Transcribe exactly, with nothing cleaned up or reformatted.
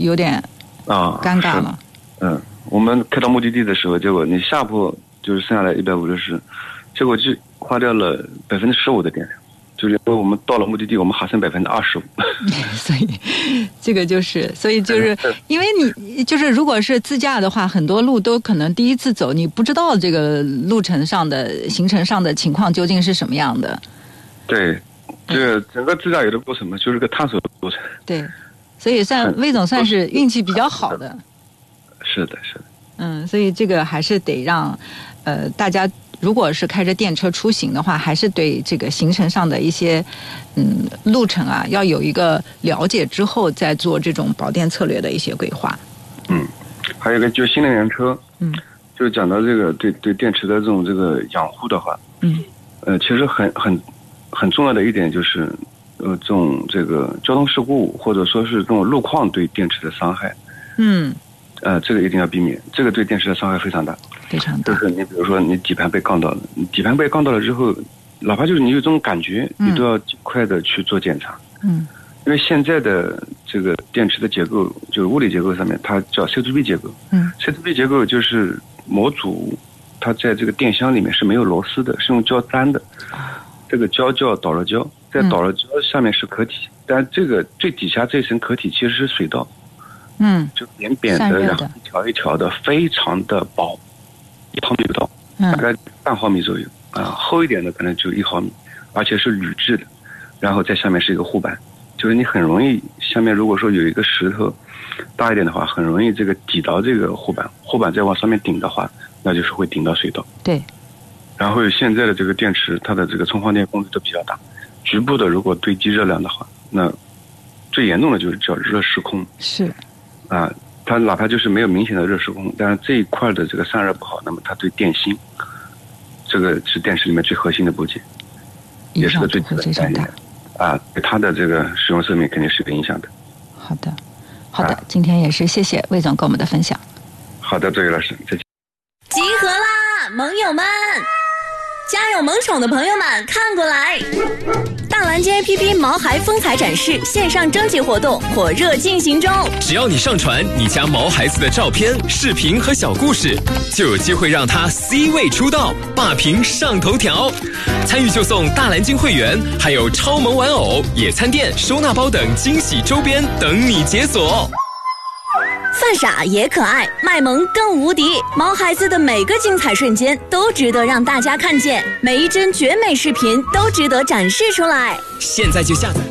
有点啊尴尬了。 嗯，我们开到目的地的时候，结果你下坡就是剩下来一百五十，结果就花掉了百分之十五的电量。就是我们到了目的地，我们还剩百分之二十五。 所以，这个就是，所以就是因为你就是，如果是自驾的话，很多路都可能第一次走，你不知道这个路程上的行程上的情况究竟是什么样的。 对，这个整个自驾游的过程嘛，就是个探索的过程。 对，所以算魏总算是运气比较好的。 是的，是的。 嗯，所以这个还是得让呃大家。如果是开着电车出行的话，还是对这个行程上的一些嗯路程啊，要有一个了解之后，再做这种保电策略的一些规划。 嗯，还有一个就是新能源车， 嗯， 就讲到这个对对电池的这种这个养护的话， 嗯， 呃，其实很很很重要的一点就是，呃，这种这个交通事故或者说是这种路况对电池的伤害， 嗯， 呃，这个一定要避免，这个对电池的伤害非常大。 非常大， 就是你比如说你底盘被杠到了，你底盘被杠到了之后，哪怕就是你有这种感觉，你都要尽快的去做检查。 嗯， 因为现在的这个电池的结构，就是物理结构上面，它叫 C to B 结构。 嗯 ，C to B 结构就是模组，它在这个电箱里面是没有螺丝的，是用胶粘的。这个胶叫导热胶，在导热胶下面是壳体，嗯、但这个最底下这层壳体其实是水道。 嗯， 就扁扁的，然后一条一条的，非常的薄。一毫米不到，大概半毫米左右啊、呃，厚一点的可能就一毫米，而且是铝制的，然后在下面是一个护板，就是你很容易下面如果说有一个石头大一点的话，很容易这个抵到这个护板，护板再往上面顶的话，那就是会顶到水道。 对。 然后现在的这个电池，它的这个充放电功率都比较大，局部的如果堆积热量的话，那最严重的就是叫热失控。 是。 啊。它哪怕就是没有明显的热失控，但是这一块的这个散热不好，那么它对电芯，这个是电池里面最核心的部件，也是个最大的单元啊，对它的这个使用寿命肯定是有影响的。 好的，好的，啊、今天也是谢谢魏总跟我们的分享。 好的，周宇老师，再见。 集合啦，盟友们！家有萌宠的朋友们看过来，大蓝鲸 A P P 毛孩风采展示线上征集活动火热进行中， 只要你上传你家毛孩子的照片、视频和小故事，就有机会让他 C 位出道，霸屏上头条。参与就送大蓝鲸会员，还有超萌玩偶、野餐垫、收纳包等惊喜周边等你解锁。 犯傻也可爱，卖萌更无敌，毛孩子的每个精彩瞬间都值得让大家看见，每一帧绝美视频都值得展示出来。 现在就下载